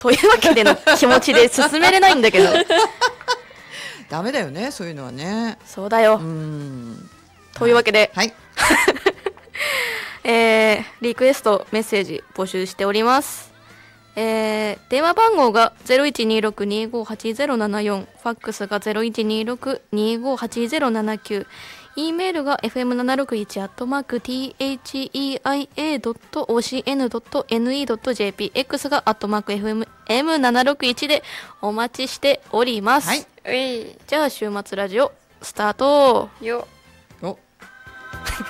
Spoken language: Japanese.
というわけでの気持ちで進めれないんだけどダメだよね、そういうのはね。 そうだよ。というわけで、 はい、 リクエストメッセージ募集しております。電話番号が 0126-258074、ファックスが 0126-258079、E メールが fm761@theia.ocn.ne.jp、 X が@fm761 でお待ちしております。 はい、 じゃあ週末ラジオスタートよっ。